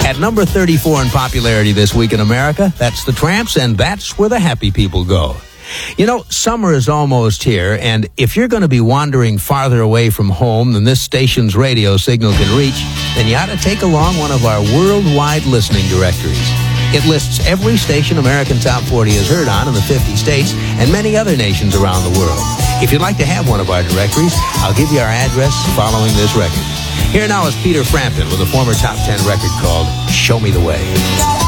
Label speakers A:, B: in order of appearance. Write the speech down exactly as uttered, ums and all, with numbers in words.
A: At number thirty-four in popularity this week in America, that's the Tramps, and that's where the happy people go. You know, summer is almost here, and if you're going to be wandering farther away from home than this station's radio signal can reach, then you ought to take along one of our worldwide listening directories. It lists every station American Top forty has heard on in the fifty states and many other nations around the world. If you'd like to have one of our directories, I'll give you our address following this record. Here now is Peter Frampton with a former Top ten record called Show Me the Way.